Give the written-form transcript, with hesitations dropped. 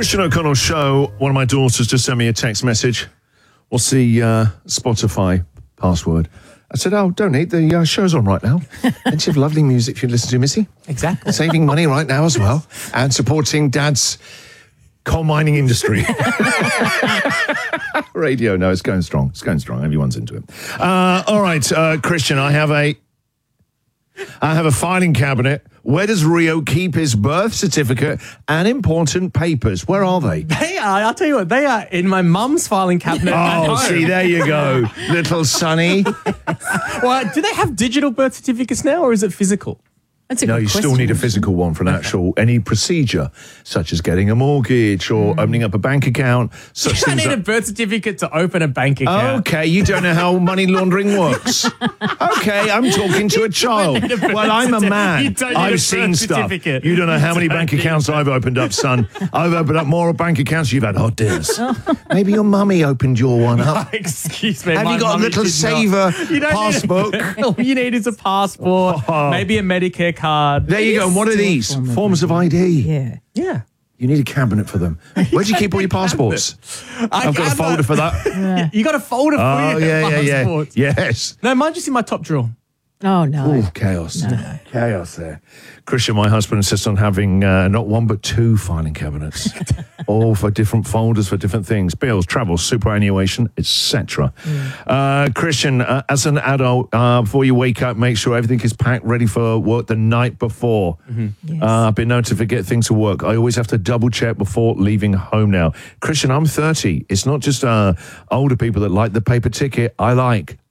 Christian O'Connell Show. One of my daughters just sent me a text message. What's the Spotify password? I said, oh, don't need. The show's on right now. Don't you have lovely music for you to listen to, Missy? Exactly. Saving money right now as well. And supporting Dad's coal mining industry. Radio, no, it's going strong. It's going strong. Everyone's into it. All right, Christian, I have a filing cabinet. Where does Rio keep his birth certificate and important papers? Where are they? They are, I'll tell you what, they are in my mum's filing cabinet at home. See, there you go, little Sonny. Well, do they have digital birth certificates now, or is it physical? That's a No, good you question. still need a physical one for an actual, any procedure, such as getting a mortgage or opening up a bank account. Such You don't things need a birth certificate to open a bank account. Okay, you don't know how money laundering works. Okay, I'm talking to a child. Well, I'm a man. You don't need a I've birth seen stuff. certificate. You don't know how many bank accounts I've opened up, son. I've opened up more bank accounts. You've had hot dinners. Maybe your mummy opened your one up. Excuse me. Have my you got a mummy little did saver not. You don't passbook? All you need is a passport, maybe a Medicare card. There you go. And what are these? Forms of ID. Yeah. Yeah. You need a cabinet for them. Where do you keep all your passports? I've got a folder for that. You got a folder for Oh, your yeah. passports. Yes. No, mine's just in my top drawer. Oh, no. Oh, chaos. Chaos there. Christian, my husband, insists on having not one but two filing cabinets, all for different folders for different things, bills, travel, superannuation, etc. Christian, as an adult, before you wake up, make sure everything is packed, ready for work the night before. Yes. I've been known to forget things to work. I always have to double check before leaving home now. Christian, I'm 30. It's not just older people that like the paper ticket. I like